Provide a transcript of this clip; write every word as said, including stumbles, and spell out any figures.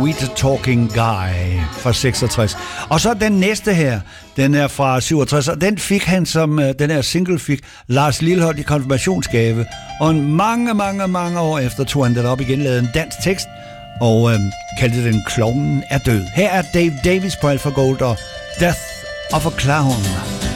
Sweet Talking Guy fra seksogtres. Og så den næste her, den er fra syvogtres, og den fik han som, den her single fik Lars Lilholt i konfirmationsgave. Og mange, mange, mange år efter tog han den op igen, lavede en dansk tekst, og øhm, kaldte den Klovnen er død. Her er Dave Davis på Alpha Gold og Death of a Clown.